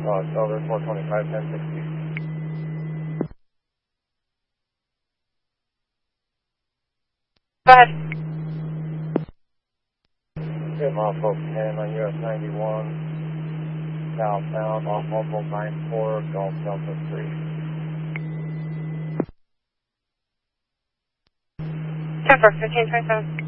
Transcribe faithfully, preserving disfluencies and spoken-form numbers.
Uh, Silver four twenty-five, ten sixty. Go ahead. Good mile folks ten on U S ninety-one, southbound off multiple nine four, Golf Delta three. ten four, fifteen twenty-seven.